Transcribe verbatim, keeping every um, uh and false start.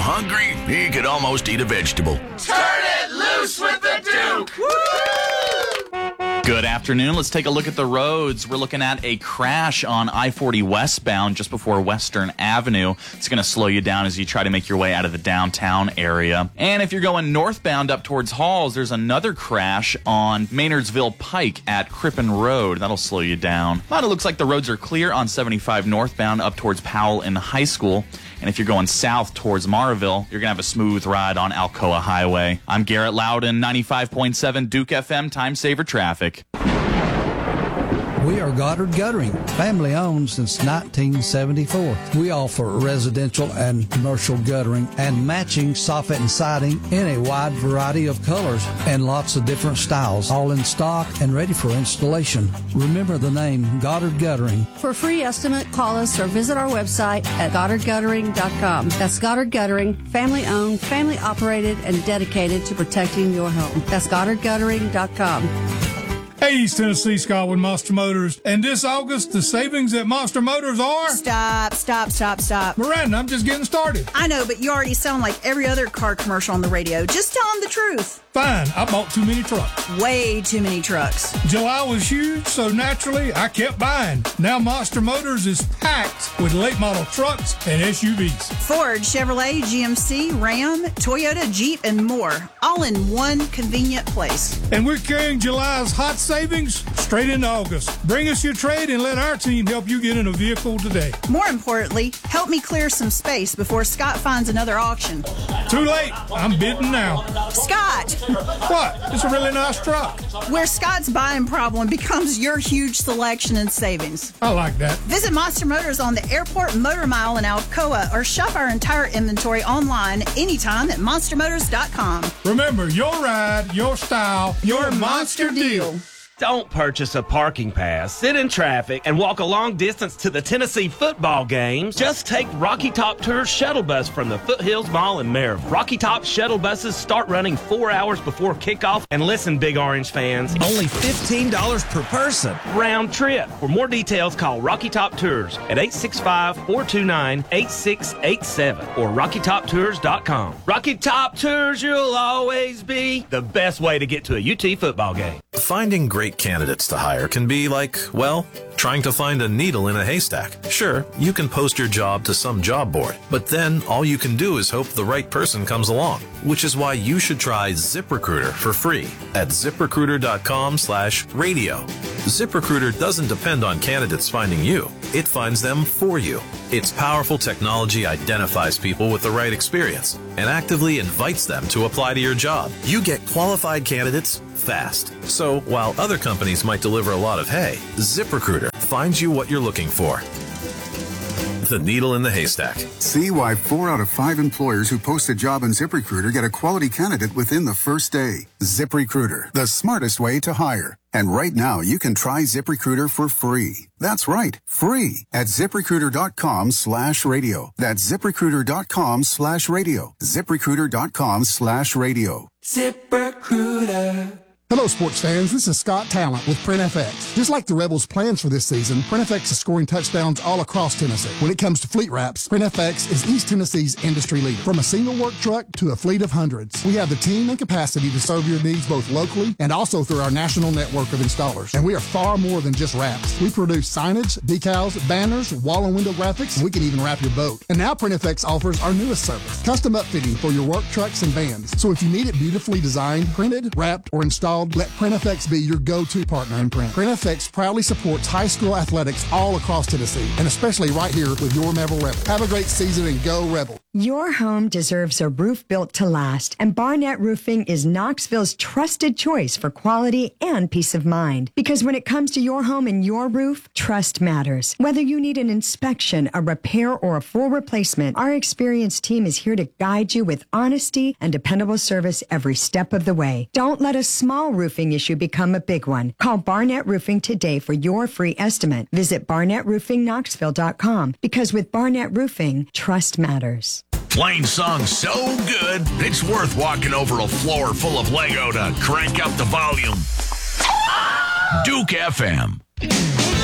hungry he could almost eat a vegetable. Turn it loose with the Duke! Woo! Good afternoon. Let's take a look at the roads. We're looking at a crash on I forty westbound just before Western Avenue. It's going to slow you down as you try to make your way out of the downtown area. And if you're going northbound up towards Halls, there's another crash on Maynardsville Pike at Crippen Road. That'll slow you down. But it looks like the roads are clear on seventy-five northbound up towards Powell and High School. And if you're going south towards Maraville, you're going to have a smooth ride on Alcoa Highway. I'm Garrett Loudon, ninety-five point seven Duke F M, Time Saver Traffic. We are Goddard Guttering, family owned since nineteen seventy-four. We offer residential and commercial guttering and matching soffit and siding in a wide variety of colors and lots of different styles, all in stock and ready for installation. Remember the name Goddard Guttering. For a free estimate, call us or visit our website at goddard guttering dot com. That's Goddard Guttering, family owned, family operated, and dedicated to protecting your home. That's goddard guttering dot com. Hey, East Tennessee, Scott with Monster Motors. And this August, the savings at Monster Motors are... Stop, stop, stop, stop. Miranda, I'm just getting started. I know, but you already sound like every other car commercial on the radio. Just tell them the truth. Fine, I bought too many trucks. Way too many trucks. July was huge, so naturally, I kept buying. Now Monster Motors is packed with late model trucks and S U Vs. Ford, Chevrolet, G M C, Ram, Toyota, Jeep, and more. All in one convenient place. And we're carrying July's hot savings straight into August. Bring us your trade and let our team help you get in a vehicle today. More importantly, help me clear some space before Scott finds another auction. Too late. I'm bidding now. Scott! What? It's a really nice truck. Where Scott's buying problem becomes your huge selection and savings. I like that. Visit Monster Motors on the Airport Motor Mile in Alcoa or shop our entire inventory online anytime at monster motors dot com. Remember, your ride, your style, your, your monster, monster deal. deal. Don't purchase a parking pass, sit in traffic, and walk a long distance to the Tennessee football games. Just take Rocky Top Tours shuttle bus from the Foothills Mall in Maryville. Rocky Top shuttle buses start running four hours before kickoff. And listen, Big Orange fans, only fifteen dollars per person. Round trip. For more details, call Rocky Top Tours at eight six five, four two nine, eight six eight seven or rocky top tours dot com. Rocky Top Tours, you'll always be the best way to get to a U T football game. Finding great candidates to hire can be like, well, trying to find a needle in a haystack. Sure, you can post your job to some job board, but then all you can do is hope the right person comes along, which is why you should try ZipRecruiter for free at zip recruiter dot com slash radio. ZipRecruiter doesn't depend on candidates finding you. It finds them for you. Its powerful technology identifies people with the right experience and actively invites them to apply to your job. You get qualified candidates fast. So while other companies might deliver a lot of hay, ZipRecruiter finds you what you're looking for. The needle in the haystack. See why four out of five employers who post a job in ZipRecruiter get a quality candidate within the first day. ZipRecruiter, the smartest way to hire. And right now, you can try ZipRecruiter for free. That's right, free at zip recruiter dot com slash radio. That's zip recruiter dot com slash radio. zip recruiter dot com slash radio. ZipRecruiter. Hello, sports fans. This is Scott Talent with PrintFX. Just like the Rebels' plans for this season, PrintFX is scoring touchdowns all across Tennessee. When it comes to fleet wraps, PrintFX is East Tennessee's industry leader. From a single work truck to a fleet of hundreds, we have the team and capacity to serve your needs both locally and also through our national network of installers. And we are far more than just wraps. We produce signage, decals, banners, wall and window graphics, and we can even wrap your boat. And now PrintFX offers our newest service, custom upfitting for your work trucks and vans. So if you need it beautifully designed, printed, wrapped, or installed, let PrintFX be your go-to partner in print. PrintFX proudly supports high school athletics all across Tennessee, and especially right here with your Maryville Rebel. Have a great season and go Rebel. Your home deserves a roof built to last, and Barnett Roofing is Knoxville's trusted choice for quality and peace of mind. Because when it comes to your home and your roof, trust matters. Whether you need an inspection, a repair, or a full replacement, our experienced team is here to guide you with honesty and dependable service every step of the way. Don't let a small roofing issue become a big one. Call Barnett Roofing today for your free estimate. Visit barnett roofing knoxville dot com, because with Barnett Roofing, trust matters. Plain song so good, it's worth walking over a floor full of Lego to crank up the volume. Duke F M.